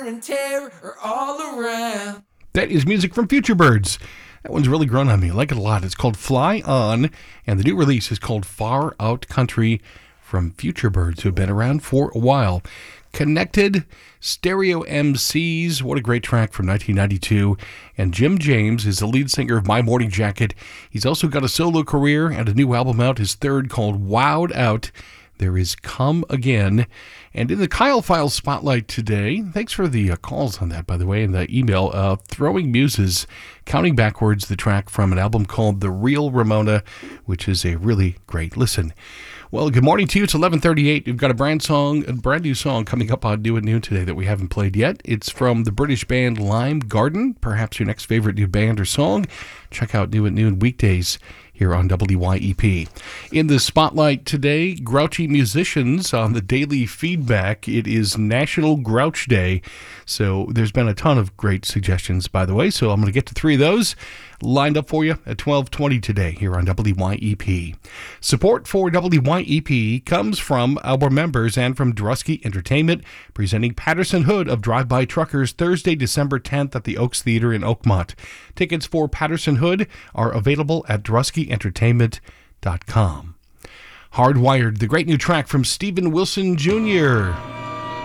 and terror are all around. That is music from Futurebirds. That one's really grown on me. I like it a lot. It's called Fly On, and the new release is called Far Out Country from Futurebirds, who have been around for a while. Connected Stereo MCs, what a great track from 1992. And Jim James is the lead singer of My Morning Jacket. He's also got a solo career and a new album out, his third, called Wowed Out. There is Come Again. And in the Kyle Files Spotlight today, thanks for the calls on that, by the way, and the email, Throwing Muses, counting backwards the track from an album called The Real Ramona, which is a really great listen. Well, good morning to you. It's 11:38. We've got a brand new song coming up on New at Noon today that we haven't played yet. It's from the British band Lime Garden, perhaps your next favorite new band or song. Check out New at Noon weekdays here on WYEP. In the spotlight today, grouchy musicians on the daily feedback. It is National Grouch Day, so there's been a ton of great suggestions, by the way, so I'm going to get to three of those lined up for you at 12:20 today here on WYEP. Support for WYEP comes from our members and from Drusky Entertainment, presenting Patterson Hood of Drive-By Truckers Thursday, December 10th at the Oaks Theater in Oakmont. Tickets for Patterson Hood are available at DruskyEntertainment.com. Hardwired, the great new track from Steven Wilson Jr.